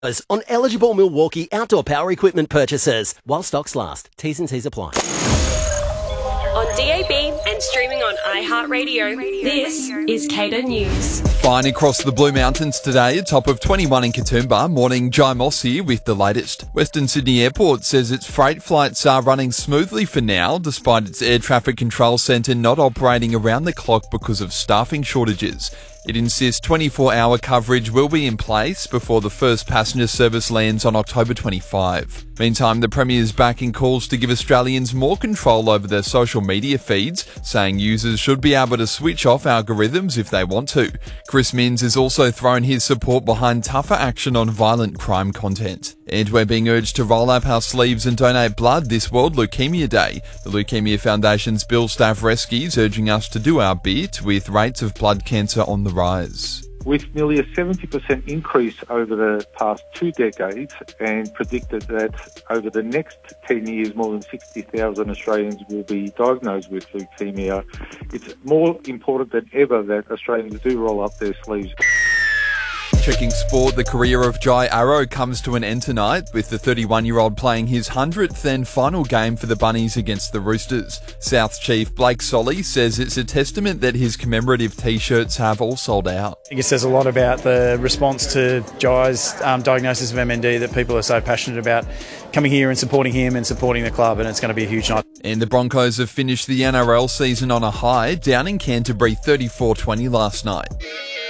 On eligible Milwaukee outdoor power equipment purchases while stocks last. T's and C's apply. On DAB and streaming on iHeartRadio, this is Cater News. Fine across the Blue Mountains today, a top of 21 in Katoomba. Morning, Jai Moss here with the latest. Western Sydney Airport says its freight flights are running smoothly for now, despite its air traffic control centre not operating around the clock because of staffing shortages. It insists 24-hour coverage will be in place before the first passenger service lands on October 25. Meantime, the Premier is backing calls to give Australians more control over their social media feeds, saying users should be able to switch off algorithms if they want to. Chris Minns has also thrown his support behind tougher action on violent crime content. And we're being urged to roll up our sleeves and donate blood this World Leukaemia Day. The Leukaemia Foundation's Bill Staff Rescues urging us to do our bit, with rates of blood cancer on the rise. With nearly a 70% increase over the past 2 decades, and predicted that over the next 10 years more than 60,000 Australians will be diagnosed with leukaemia, it's more important than ever that Australians do roll up their sleeves. Checking sport, the career of Jai Arrow comes to an end tonight, with the 31-year-old playing his 100th and final game for the Bunnies against the Roosters. South Chief Blake Solly says it's a testament that his commemorative T-shirts have all sold out. I think it says a lot about the response to Jai's diagnosis of MND, that people are so passionate about coming here and supporting him and supporting the club, and it's going to be a huge night. And the Broncos have finished the NRL season on a high, down in Canterbury 34-20 last night.